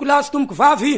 lahy sy tomboko vavy.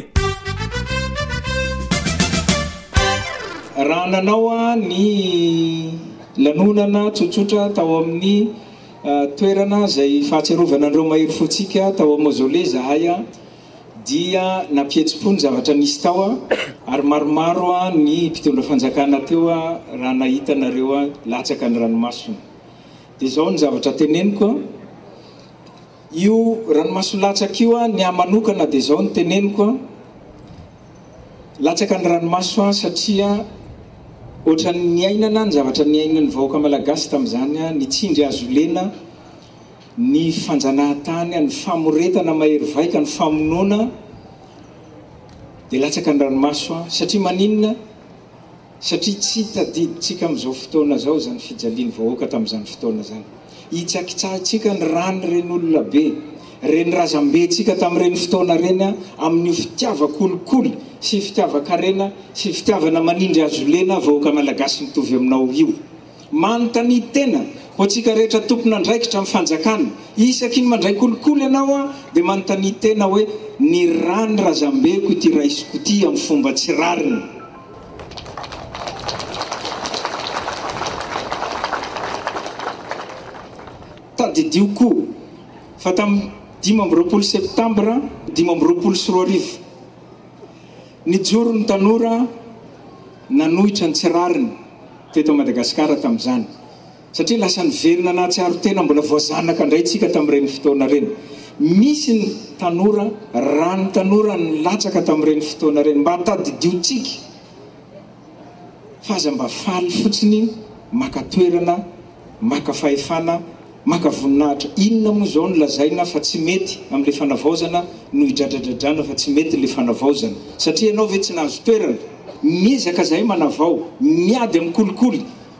Raha nanao ny lanonana tsotsotra tao amin'ny toerana izay fahatsiarovana andreo mahery fotsika tao amin'ny mausolée zahay dia nampihetsi-po ny zavatra nisy tao ary maromaro ny mpitondra fanjakana teo raha nahita nareo latsaka ny ranomasina. Dia izao ny zavatra teneniko io ranomasina latsaka io ny amanokana dia izao ny teneniko latsaka ny ranomasina satria otra ny ainana ny zavatra ny ainany vahoaka malagasy tamin'izany ny tsindry azo lena ny fanjanahantany ny famoretana mahery vaika ny famonoana dia latsaka ny ranomasina satria maninona satria tsy tadiditsika amin'izao fotoana zao zany fijaliany vahoaka tamin'izany fotoana zany hitsakitsahantsika ny rany reny olona be reny razambentsika tamin'ireny fotoana reny amin'ny fitiavakolokolo sy fitiavakarena sy fitiavana manindry azo lena vahoaka malagasy mitovy aminao io manontany tena ho antsika rehetra tompona andraikitra amin'ny fanjakana isaky ny mandray kolokolo ianao dia manontany tena hoe ny rany razambeko ity raisiko ity amin'ny fomba tsy rariny. Tadidio koa fa tamin'ny 5 septambra 5 nijoro ny tanora nanohitra ny tsy rariny teto Madagasikara tamin'izany satria lasa niverina na tsy aro tena mbola voazanaka indraytsika tamin'ireny fotoana reny. Misy ny tanora rany tanora ny latsaka tamin'ireny fotoana reny mba tadidiotsika fa aza mba faly fotsiny maka toerana maka fahefana maka voninahitra. Inona moa izao no lazaina fa tsy mety amin'ilay fanavaozana no hidradradradrana fa tsy mety ilay fanavaozana satria ianao ve tsy nahazo toerana miezaka zahay manavao miady amin'ny kolikoly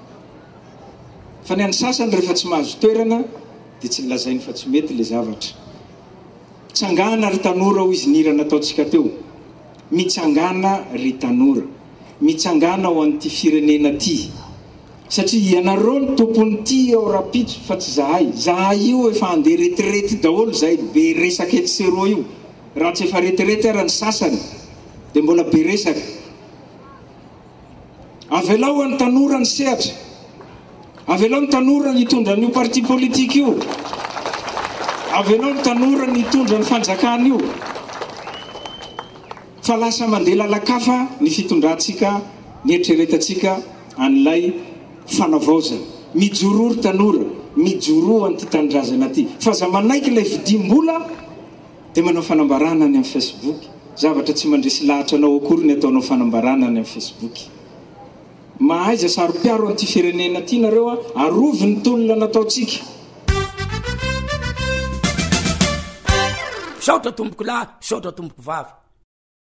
fa ny any sasany rehefa tsy mahazo toerana dia tsy lazainy fa tsy mety ilay zavatra. Tsangana ry tanora ho izy nira nataontsika teo mitsangana ry tanora mitsangana ho an'ity firenena ity satria ianareo ny tompony ity ao rapitso fa tsy zahay io efa andeha retirety daholo zahay be resaka etseroa io raha tsy efa retirety ara ny sasany dia mbola be resaka. Avelao ny tanora ny sehatra avelao ny tanora ny hitondra n'io parti politique io avelao ny tanora ny hitondra ny fanjakana io fa lasa mandeha lalakafa ny fitondrantsika ny eritreretantsika an'ilay fanavaozana. Mijorory tanora mijoro an'ity tanindrazana ity fa za manaiky ilay vidim-bola dia manao fanambarana ny amin'ny Facebook zavatra tsy mandresy lahatra anao akory ny ataonao fanambarana ny amin'ny Facebook. Mahaiza sarom-piaro an'ity firenena ity nareo arovy ny tolona nataontsika. Saotra tomboko lahy saotra tomboko vavy.